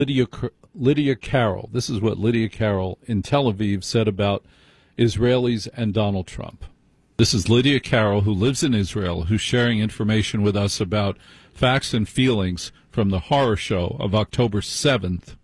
Lydia Carroll. This is what Lydia Carroll in Tel Aviv said about Israelis and Donald Trump. This is Lydia Carroll, who lives in Israel, who's sharing information with us about facts and feelings from the horror show of October 7th